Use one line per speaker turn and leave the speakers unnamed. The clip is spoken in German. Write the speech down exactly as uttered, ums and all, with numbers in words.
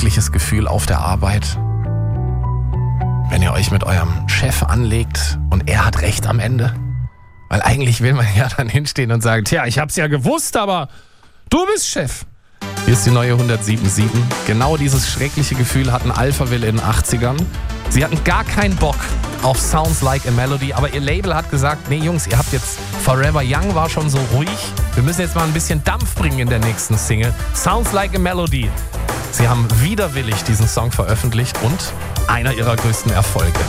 schreckliches Gefühl auf der Arbeit, wenn ihr euch mit eurem Chef anlegt und er hat recht am Ende? Weil eigentlich will man ja dann hinstehen und sagen, tja, ich hab's ja gewusst, aber du bist Chef. Hier ist die neue hundertsieben Komma sieben. Genau dieses schreckliche Gefühl hatten Alphaville in den achtzigern. Sie hatten gar keinen Bock auf Sounds Like a Melody, aber ihr Label hat gesagt, nee Jungs, ihr habt jetzt Forever Young war schon so ruhig. Wir müssen jetzt mal ein bisschen Dampf bringen in der nächsten Single. Sounds Like a Melody. Sie haben widerwillig diesen Song veröffentlicht und einer ihrer größten Erfolge.